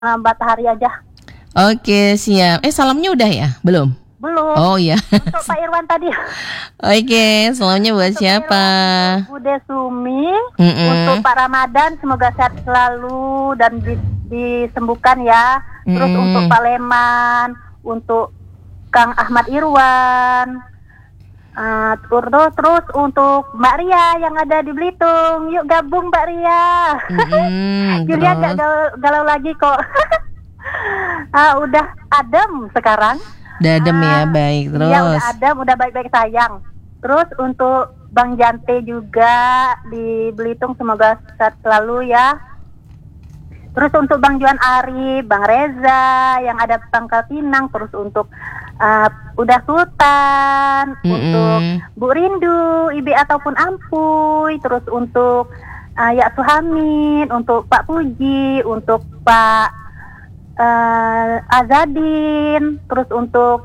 Matahari aja. Oke, siap. Salamnya udah ya? Belum? Belum. Oh iya. Untuk Pak Irwan tadi. Oke, salamnya buat Untuk siapa? Pak Irwan, untuk Bude Sumi, untuk Pak Ramadan semoga sehat selalu dan disembuhkan ya. Terus untuk Pak Leman, untuk Kang Ahmad Irwan. Terus untuk Mbak Ria yang ada di Belitung, yuk gabung Mbak Ria. Julia gak galau lagi kok. Udah adem sekarang. Udah adem ya, baik. Terus ya udah adem, udah baik-baik sayang. Terus untuk Bang Jante juga di Belitung semoga sehat selalu ya. Terus untuk Bang Juan Ari, Bang Reza yang ada di Pangkal Pinang. Terus untuk Udah Sultan, untuk Bu Rindu, Ibi ataupun Ampuy. Terus untuk Ya Suhamin, untuk Pak Puji, untuk Pak Azadin. Terus untuk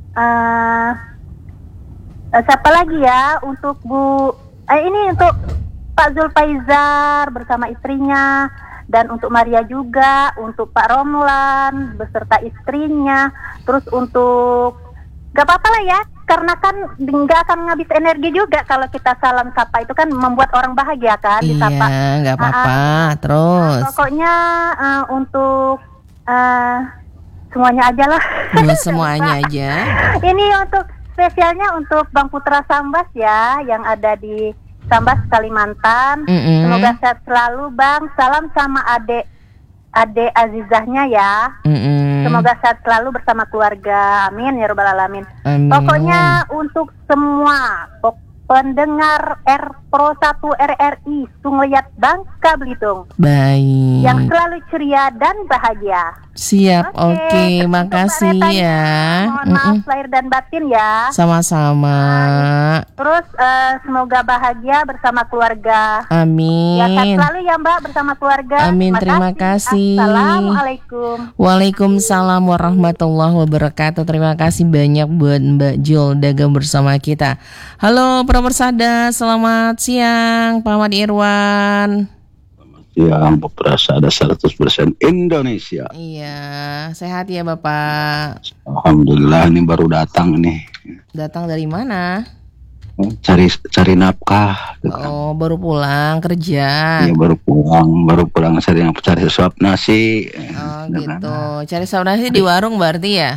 siapa lagi ya? Untuk ini untuk Pak Zulfaizar bersama istrinya. Dan untuk Maria juga, untuk Pak Romlan beserta istrinya. Terus untuk, gak apa-apa lah ya, karena kan gak akan ngabis energi juga kalau kita salam sapa, itu kan membuat orang bahagia kan disapa. Iya, gak apa-apa. Terus pokoknya untuk semuanya aja lah. Semuanya aja. Ini untuk spesialnya untuk Bang Putra Sambas ya, yang ada di Sambas Kalimantan. Semoga sehat selalu Bang. Salam sama adik Azizahnya ya. Semoga sehat selalu bersama keluarga. Amin ya rabbal alamin. Pokoknya untuk semua pendengar Pro 1 RRI Sungliat Bangka Belitung, baik, yang selalu ceria dan bahagia. Siap, oke, makasih ya. Mohon maaf lahir dan batin ya. Sama-sama. Terus semoga bahagia bersama keluarga. Amin. Ya, sehat selalu ya Mbak bersama keluarga. Amin, terima kasih. Assalamualaikum. Waalaikumsalam warahmatullahi wabarakatuh. Terima kasih banyak buat Mbak Jul dagang bersama kita. Halo Pramersada, selamat siang Pak Ahmad Irwan. Yang berasa ada 100% Indonesia. Iya, sehat ya Bapak. Alhamdulillah, ini baru datang nih. Datang dari mana? Cari nafkah. Oh, baru pulang kerja. Iya, baru pulang cari sesuap nasi. Oh gitu. Cari sesuap nasi di warung berarti ya?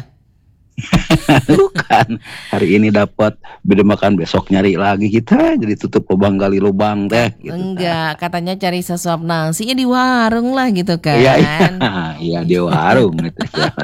Bukan, hari ini dapat beda makan, besok nyari lagi kita, jadi tutup lubang gali lubang teh gitu. Enggak, katanya cari sesuap nasinya di warung lah gitu kan. Iya di warung gitu.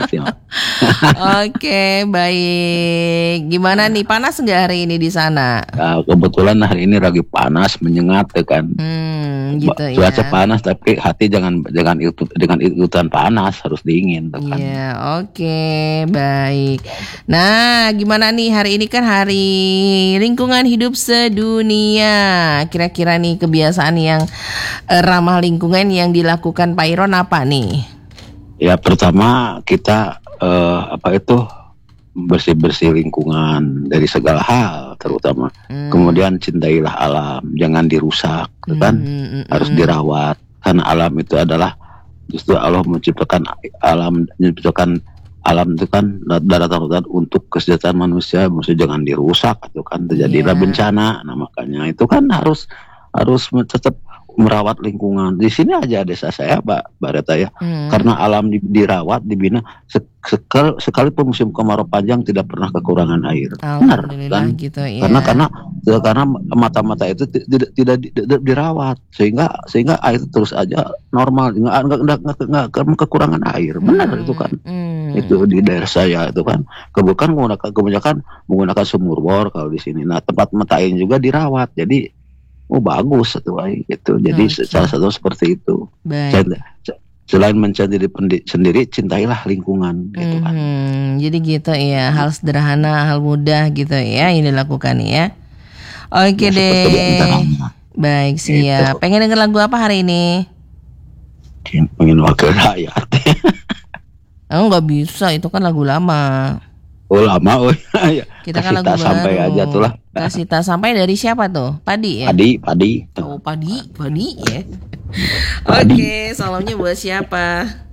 Oke, baik. Gimana nih, panas nggak hari ini di sana? Kebetulan hari ini lagi panas menyengat kan. Gitu ya. Cuaca panas tapi hati jangan ikutan panas, harus dingin kan. Iya, oke, baik. Nah, gimana nih, hari ini kan hari lingkungan hidup sedunia. Kira-kira nih kebiasaan yang ramah lingkungan yang dilakukan Pak Iron apa nih? Ya, pertama kita bersih-bersih lingkungan dari segala hal, terutama. Kemudian cintailah alam, jangan dirusak, kan? Harus dirawat, karena alam itu adalah justru Allah menciptakan alam itu kan daratan untuk kesejahteraan manusia jangan dirusak, itu kan terjadilah bencana. Nah makanya itu kan harus tetap merawat lingkungan. Di sini aja desa saya Mbak Reta ya, karena alam dirawat, dibina, sekalipun musim kemarau panjang tidak pernah kekurangan air. Benar kan? Gitu, ya. Karena mata-mata itu tidak dirawat, sehingga air terus aja normal, nggak kekurangan air. Benar itu kan. Itu di daerah saya itu kan kebanyakan menggunakan sumur bor kalau di sini. Nah tempat mata air juga dirawat, jadi bagus gitu. Jadi salah satu seperti itu. Selain mencintai diri sendiri, cintailah lingkungan gitu kan. Jadi gitu ya, hal sederhana, hal mudah gitu ya yang dilakukan ya. Oke deh. Baik, siap. Pengen denger lagu apa hari ini? Pengen wakil rakyat. Nggak bisa, itu kan lagu lama. Oh lama, Kita kan lagu baru. Sampai aja tuh lah. Kasih tak sampai dari siapa tuh? Padi ya? Padi. Oh Padi ya. Oke, salamnya buat siapa?